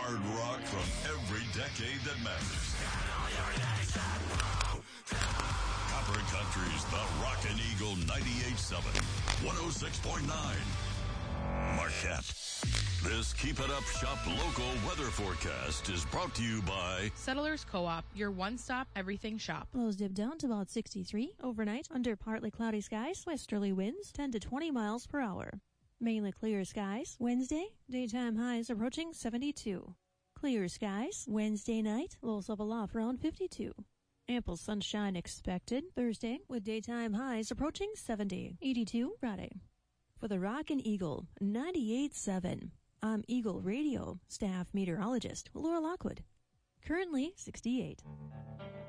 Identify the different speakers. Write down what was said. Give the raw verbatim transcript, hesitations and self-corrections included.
Speaker 1: Hard rock from every decade that matters. Copper Country's The Rockin' Eagle ninety-eight point seven, one oh six point nine. Marquette. This Keep It Up Shop local weather forecast is brought to you by
Speaker 2: Settlers Co-op, your one-stop everything shop.
Speaker 3: Lows dip down to about sixty-three. Overnight, under partly cloudy skies, westerly winds ten to twenty miles per hour. Mainly clear skies. Wednesday, daytime highs approaching seventy-two. Clear skies. Wednesday night, lows level off around fifty-two. Ample sunshine expected. Thursday, with daytime highs approaching seventy. eighty-two Friday. For the Rockin' Eagle ninety-eight point seven, I'm Eagle Radio staff meteorologist Laura Lockwood. Currently sixty-eight.